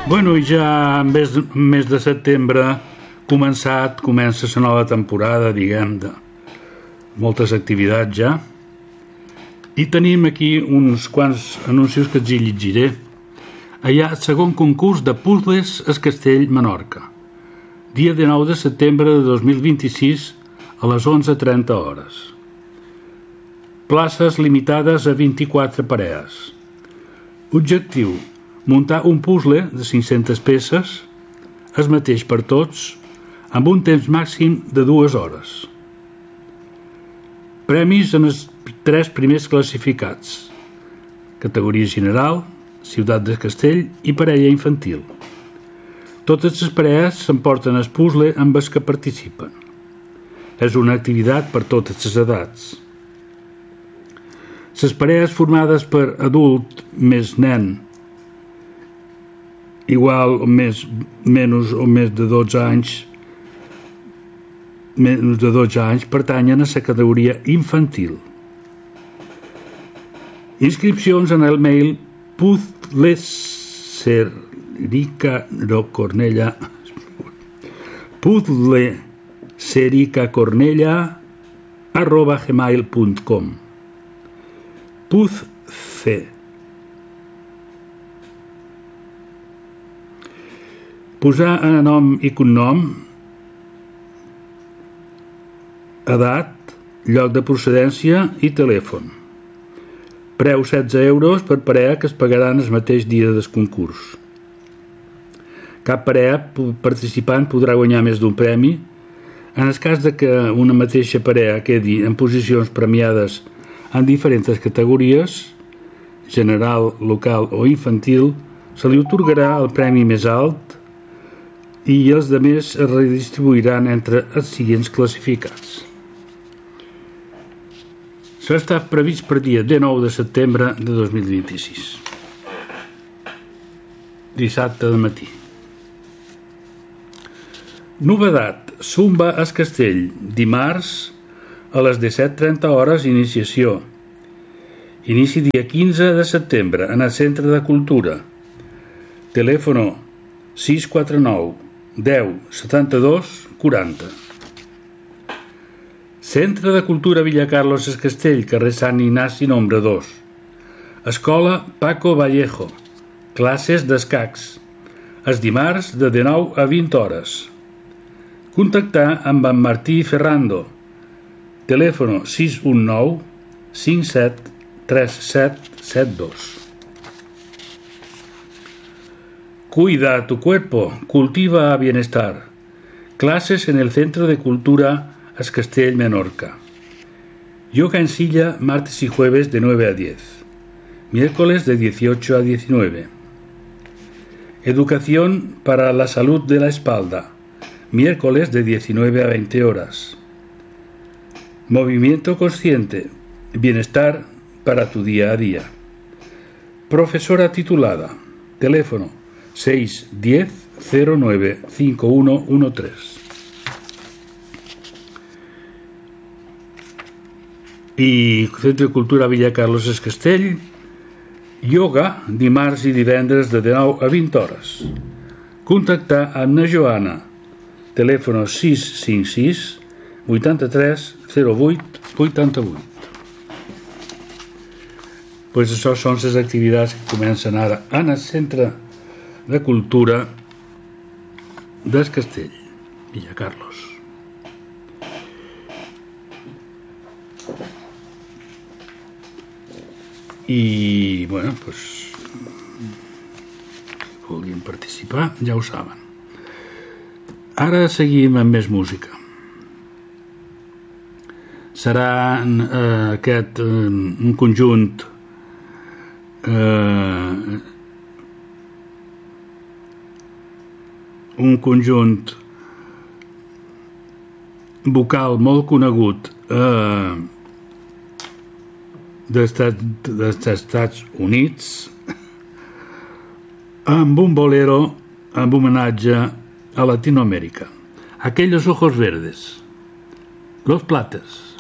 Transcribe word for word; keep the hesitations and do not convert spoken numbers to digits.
Bueno, i ja en mes, mes de setembre començat, comença la nova temporada, diguem, de moltes activitats ja. I tenim aquí uns quants anuncis que els hi llegiré. Hi ha el segon concurs de puzzles al Castell Menorca. Dia dinou de setembre de dos mil vint-i-sis a les onze trenta hores. Places limitades a vint-i-quatre parelles. Objectiu: muntar un puzzle de cinc-centes peces, el mateix per tots, amb un temps màxim de dues hores. Premis en els tres primers classificats: categoria general, ciutat del Castell i parella infantil. Totes les parelles s'emporten el puzzle amb els que participen. És una activitat per totes les edats. Les parelles formades per adult més nen igual o més, menys o més de dotze anys menys de dotze anys pertanyen a la categoria infantil. Inscripcions en el mail puzzlesericacornella puzzlesericacornella arroba gmail punt com. Puzce posar nom i cognom, edat, lloc de procedència i telèfon. Preu setze euros per parella que es pagaran el mateix dia del concurs. Cap parella participant podrà guanyar més d'un premi. En el cas de que una mateixa parella quedi en posicions premiades en diferents categories, general, local o infantil, se li atorgarà el premi més alt i els altres es redistribuiran entre els seguents classificats. Això està previst per dia dinou de setembre de dos mil vint-i-sis. Dissabte de matí. Novedat: Zumba al Castell, dimarts a les disset trenta hores, iniciació. Inici dia quinze de setembre en el Centre de Cultura. Telèfono sis quatre nou deu setanta-dos quaranta. Centre de Cultura Villa Carlos es Castell, carrer Sant Ignaci, nombre dos. Escola Paco Vallejo. Classes d'escacs. Els dimarts de dinou a vint hores. Contactar amb en Martí Ferrando. Telèfono sis un nou cinc set tres set set dos. Cuida tu cuerpo, cultiva bienestar. Clases en el Centro de Cultura es Castell Menorca. Yoga en silla, martes y jueves de nueve a diez. Miércoles de dieciocho a diecinueve. Educación para la salud de la espalda. Miércoles de diecinueve a veinte horas. Movimiento consciente. Bienestar para tu día a día. Profesora titulada. Teléfono seis diez cero nueve cinco uno uno tres. I Centre de Cultura Villa Carlos es Castell, yoga dimarts i divendres de dinou a vint hores. Contactar amb na Joana. Telèfono sis cinc sis vuitanta-tres zero vuit vuitanta-vuit. Pues això són les activitats que comencen ara en el Centre de Cultura del Castell, Villa Carlos. I, bueno, pues, si volien participar, ja ho saben. Ara seguim amb més música. Serà eh, aquest eh, un conjunt eh, un conjunt vocal molt conegut eh, dels Estats Units, amb un bolero amb homenatge a Latinoamérica. Aquellos ojos verdes, los plates.